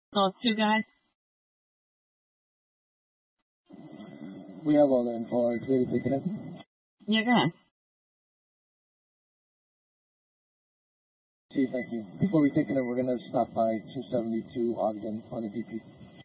Those two guys? We have all the info. Are you clear to take it in? Yeah, go ahead. See, thank you. Before we take it in, we're going to stop by 272 Ogden on the DP.